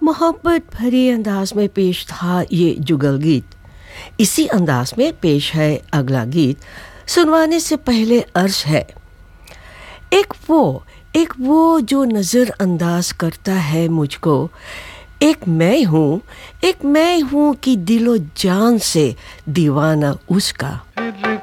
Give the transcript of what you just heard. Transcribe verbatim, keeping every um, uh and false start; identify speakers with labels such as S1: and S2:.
S1: मोहब्बत भरे अंदाज में पेश था ये जुगल गीत। इसी अंदाज में पेश है अगला गीत। सुनवाने से पहले अर्ज है, एक वो एक वो जो नज़र अंदाज करता है मुझको, एक मैं हूँ एक मैं हूँ कि दिलो जान से दीवाना उसका।